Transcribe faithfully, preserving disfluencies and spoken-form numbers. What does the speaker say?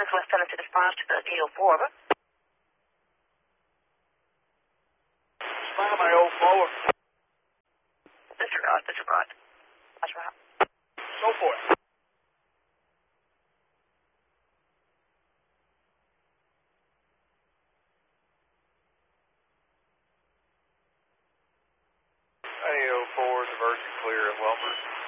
is West Center to response to the eight oh four, over. Find my oh four. Disregard, disregard. Watch my out. Go for it. A oh four, diversion clear at Wilmer.